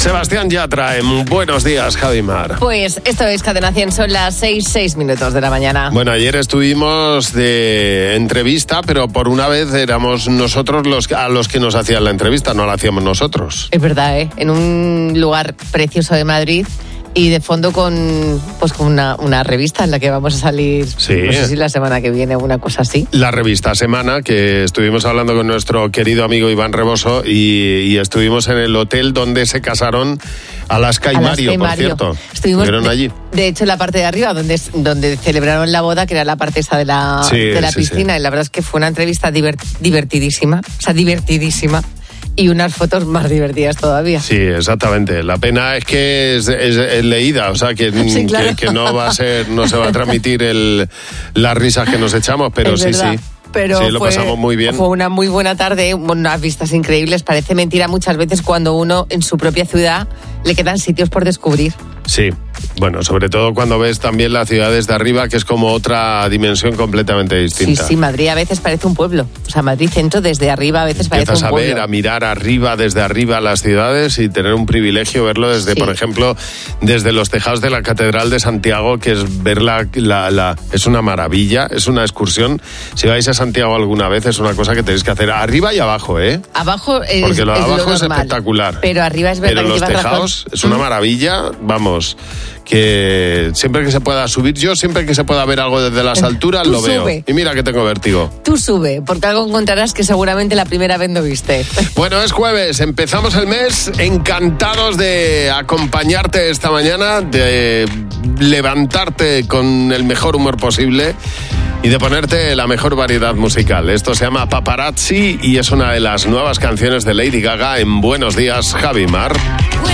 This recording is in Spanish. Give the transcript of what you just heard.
Sebastián Yatra en Buenos Días, Javimar. Pues esto es Cadena 100, son las 6:06 de la mañana. Bueno, ayer estuvimos de entrevista, pero por una vez éramos nosotros a los que nos hacían la entrevista, no la hacíamos nosotros. Es verdad, ¿eh? En un lugar precioso de Madrid y de fondo con una revista en la que vamos a salir, sí. No sé si la semana que viene o una cosa así. La revista Semana, que estuvimos hablando con nuestro querido amigo Iván Reboso y estuvimos en el hotel donde se casaron Alaska y Mario, por cierto. Estuvimos allí. De hecho, en la parte de arriba, donde celebraron la boda, que era la parte esa de la piscina, y la verdad es que fue una entrevista divertidísima, y unas fotos más divertidas todavía. Sí, exactamente. La pena es que es leída, o sea, que, sí, claro. que no se va a transmitir las risas que nos echamos, pero sí. Pero sí, lo pasamos muy bien. Fue una muy buena tarde, unas vistas increíbles. Parece mentira muchas veces cuando uno en su propia ciudad le quedan sitios por descubrir. Sí, bueno, sobre todo cuando ves también la ciudad desde arriba, que es como otra dimensión completamente distinta. Sí, Madrid a veces parece un pueblo. O sea, Madrid centro desde arriba a veces parece un pueblo. Empiezas a ver, a mirar arriba, desde arriba las ciudades y tener un privilegio verlo desde, por ejemplo, desde los tejados de la Catedral de Santiago, que es ver es una maravilla, es una excursión. Si vais a Santiago alguna vez, es una cosa que tenéis que hacer arriba y abajo, ¿eh? Abajo es porque lo de abajo lo es espectacular. Pero arriba es verdad. Pero que los tejados es una maravilla, vamos, que siempre que se pueda subir, yo siempre que se pueda ver algo desde las alturas lo veo. Y mira que tengo vértigo. Tú sube, porque algo encontrarás que seguramente la primera vez no viste. Bueno, es jueves, empezamos el mes, encantados de acompañarte esta mañana, de levantarte con el mejor humor posible y de ponerte la mejor variedad musical. Esto se llama Paparazzi y es una de las nuevas canciones de Lady Gaga en Buenos Días, Javimar.